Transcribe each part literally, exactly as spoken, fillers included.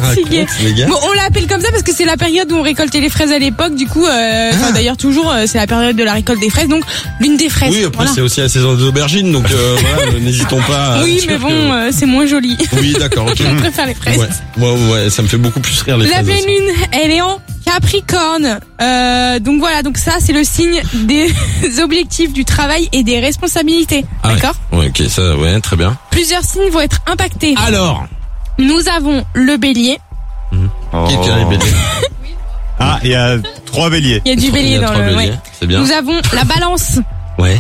fatigué. Les gars. Bon, on l'appelle comme ça parce que c'est la période où on récoltait les fraises à l'époque. Du coup, euh, Ah. enfin, d'ailleurs toujours, euh, c'est la période de la récolte des fraises. Donc, l'une des fraises. Oui, après Voilà. c'est aussi la saison des aubergines, donc euh, voilà, n'hésitons pas. À Oui, dire mais bon, que- euh, c'est moins joli. Oui, d'accord, ok. Je préfère les fraises. Ouais, ouais, ouais, ça me fait beaucoup plus rire les La fraises. pleine lune, elle est en Capricorne. Euh, donc voilà, donc ça c'est le signe des objectifs du travail et des responsabilités. Ah ouais. D'accord ? Ouais, ok, ça, ouais, très bien. Plusieurs signes vont être impactés. Alors, Nous avons le bélier. quel qui a les béliers? Ah, il y a trois béliers. Il y a du Il y bélier a dans trois le. béliers, Ouais. c'est bien. Nous avons la balance. Ouais.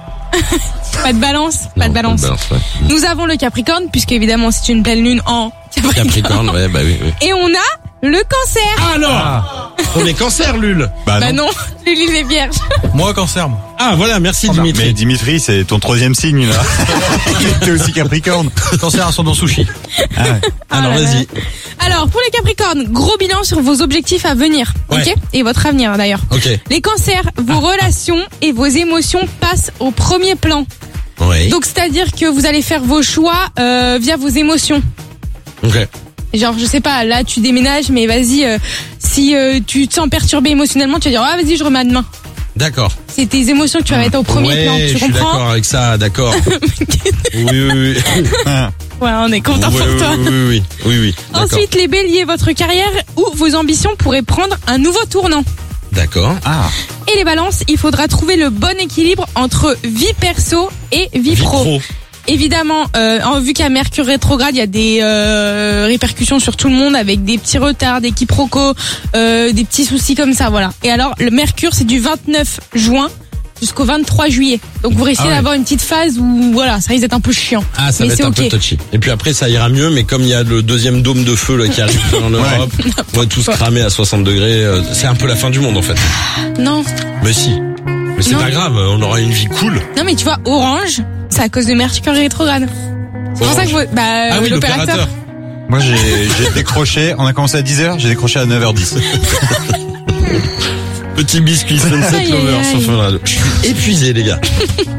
Pas de balance, pas Non, de balance. ouais. Nous avons le Capricorne, puisque évidemment c'est une pleine lune en Capricorne. Capricorne, ouais, bah oui, oui. Et on a le Cancer. Alors, on est cancer, Lul. Bah, Bah non. non, Lulu les Vierges. Moi, cancer, moi. Ah, voilà, merci Dimitri. Mais Dimitri, c'est ton troisième signe, là. T'es aussi Capricorne. Cancer, ascendant Sushi. Ah ouais. Alors, Ah là là. vas-y. Alors pour les Capricornes, gros bilan sur vos objectifs à venir, Ouais. ok, et votre avenir d'ailleurs. Ok. Les Cancers, vos relations et vos émotions passent au premier plan. Oui. Donc c'est-à-dire que vous allez faire vos choix euh, via vos émotions. Ok. Genre je sais pas, là tu déménages, mais vas-y, euh, si euh, tu te sens perturbé émotionnellement, tu vas dire ah vas-y je remets à demain. D'accord. C'est tes émotions que tu vas mettre au premier ouais, plan. je Tu suis comprends? d'accord avec ça, d'accord. oui, oui, oui. Ouais, on est content oui, pour oui, toi. oui, oui, oui, oui, oui. D'accord. Ensuite les Béliers, votre carrière ou vos ambitions pourraient prendre un nouveau tournant. D'accord. Ah. Et les balances, il faudra trouver le bon équilibre entre vie perso et vie, Vie pro. pro. Évidemment, euh, en vu qu'à Mercure rétrograde, il y a des euh, répercussions sur tout le monde avec des petits retards, des quiproquos, euh, des petits soucis comme ça, voilà. Et alors, le Mercure, c'est du vingt-neuf juin jusqu'au vingt-trois juillet. Donc vous risquez Ah ouais. d'avoir une petite phase où, voilà, ça risque d'être un peu chiant. Ah, ça Mais va être c'est un ok. peu touchy. Et puis après, ça ira mieux, mais comme il y a le deuxième dôme de feu là qui arrive en Europe, on va tous cramer à soixante degrés. euh, C'est un peu la fin du monde en fait. Non, Mais si. Mais c'est Non. pas grave, on aura une vie cool. non mais tu vois, Orange, c'est à cause de Mercure rétrograde. C'est pour ça que vous, bah, Ah oui, l'opérateur. l'opérateur. Moi, j'ai, j'ai décroché. On a commencé à dix heures, j'ai décroché à neuf heures dix. Petit biscuit Sunset Aïe, aïe, Lover aïe. sur Fun Radio. Je suis épuisé les gars.